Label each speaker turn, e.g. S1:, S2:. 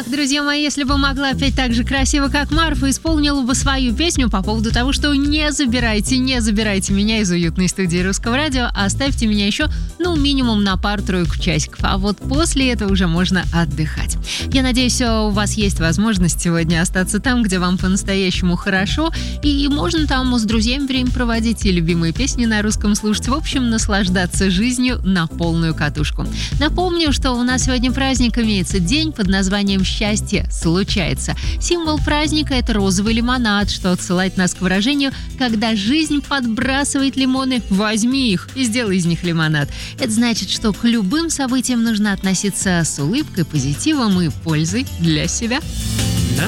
S1: Друзья мои, если бы могла петь так же красиво, как Марфа, исполнила бы свою песню по поводу того, что не забирайте меня из уютной студии Русского радио, а оставьте меня еще, минимум на пару-тройку часиков. А вот после этого уже можно отдыхать. Я надеюсь, у вас есть возможность сегодня остаться там, где вам по-настоящему хорошо, и можно там с друзьями время проводить и любимые песни на русском слушать. В общем, наслаждаться жизнью на полную катушку. Напомню, что у нас сегодня праздник имеется, день под названием «Счастье случается». Символ праздника – это розовый лимонад, что отсылает нас к выражению «когда жизнь подбрасывает лимоны, возьми их и сделай из них лимонад». Это значит, что к любым событиям нужно относиться с улыбкой, позитивом и пользой для себя.